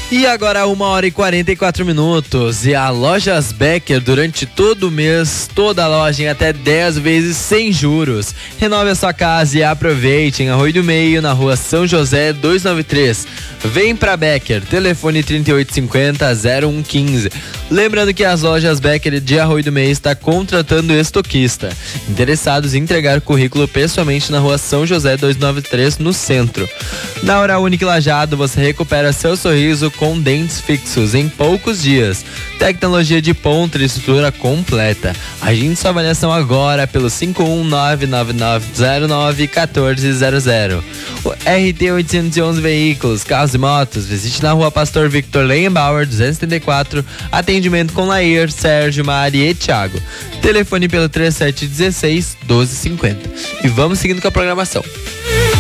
E agora 1h44. E a Lojas Becker, durante todo o mês, toda a loja em até 10 vezes sem juros. Renove a sua casa e aproveite em Arroio do Meio, na rua São José 293. Vem pra Becker, telefone 3850-0115. Lembrando que as Lojas Becker de Arroio do Meio está contratando estoquista. Interessados em entregar currículo pessoalmente na rua São José 293, no centro. Na Oral Unique Lajeado, você recupera seu sorriso com dentes fixos em poucos dias. Tecnologia de ponta e estrutura completa. Agende sua avaliação agora pelo 51999091400. O RT 811 Veículos, Carros e Motos. Visite na rua Pastor Victor Leienbauer 274. Atendimento com Lair, Sérgio, Mari e Thiago. Telefone pelo 3716-1250. E vamos seguindo com a programação.